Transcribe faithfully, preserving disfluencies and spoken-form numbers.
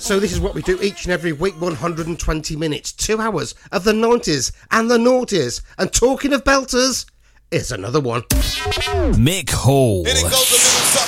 So this is what we do each and every week, one hundred twenty minutes, two hours of the nineties and the noughties. And talking of belters, here's another one. Mick Hall. And it goes a little something